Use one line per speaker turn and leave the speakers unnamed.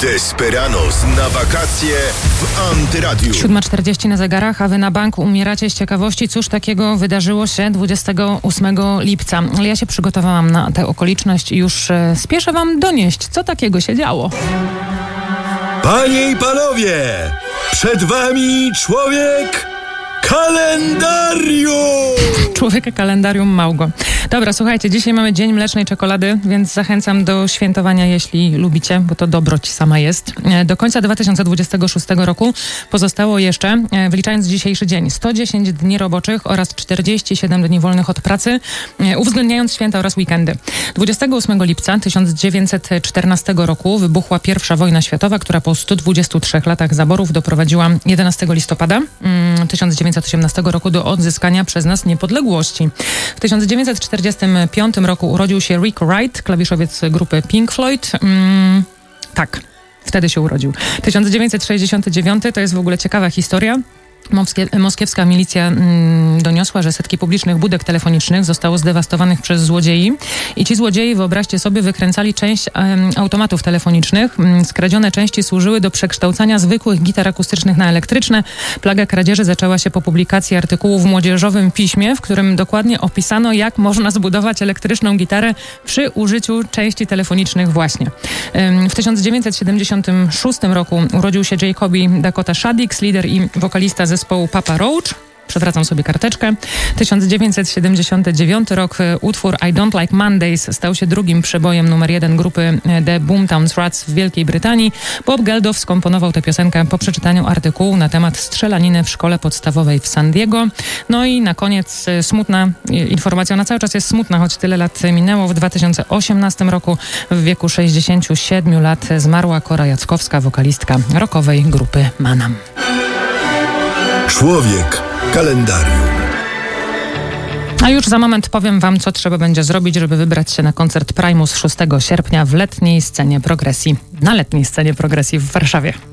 Desperados na wakacje w Antyradiu.
7:40 na zegarach, a wy na bank umieracie z ciekawości, cóż takiego wydarzyło się 28 lipca. Ale ja się przygotowałam na tę okoliczność i już spieszę wam donieść, co takiego się działo.
Panie i panowie, przed wami człowiek kalendarium!
Człowieka kalendarium Małgo. Dobra, słuchajcie, dzisiaj mamy Dzień Mlecznej Czekolady, więc zachęcam do świętowania, jeśli lubicie, bo to dobroć sama jest. Do końca 2026 roku pozostało jeszcze, wliczając dzisiejszy dzień, 110 dni roboczych oraz 47 dni wolnych od pracy, uwzględniając święta oraz weekendy. 28 lipca 1914 roku wybuchła I wojna światowa, która po 123 latach zaborów doprowadziła 11 listopada 1918 roku do odzyskania przez nas niepodległości. W 1945 roku urodził się Rick Wright, klawiszowiec grupy Pink Floyd. Tak, wtedy się urodził. 1969 to jest w ogóle ciekawa historia. Moskiewska milicja doniosła, że setki publicznych budek telefonicznych zostało zdewastowanych przez złodziei i ci złodzieje, wyobraźcie sobie, wykręcali część automatów telefonicznych. Skradzione części służyły do przekształcania zwykłych gitar akustycznych na elektryczne. Plaga kradzieży zaczęła się po publikacji artykułu w młodzieżowym piśmie, w którym dokładnie opisano, jak można zbudować elektryczną gitarę przy użyciu części telefonicznych właśnie. W 1976 roku urodził się Jacoby Dakota Shaddix, lider i wokalista zespołu Papa Roach. Przewracam sobie karteczkę. 1979 rok, utwór I Don't Like Mondays stał się drugim przebojem numer 1 grupy The Boomtown Rats w Wielkiej Brytanii. Bob Geldof skomponował tę piosenkę po przeczytaniu artykułu na temat strzelaniny w szkole podstawowej w San Diego. No i na koniec smutna informacja, ona cały czas jest smutna, choć tyle lat minęło. W 2018 roku w wieku 67 lat zmarła Kora Jackowska, wokalistka rockowej grupy Manam.
Człowiek kalendarium.
A już za moment powiem wam, co trzeba będzie zrobić, żeby wybrać się na koncert Primus 6 sierpnia w letniej scenie progresji. Na letniej scenie progresji w Warszawie.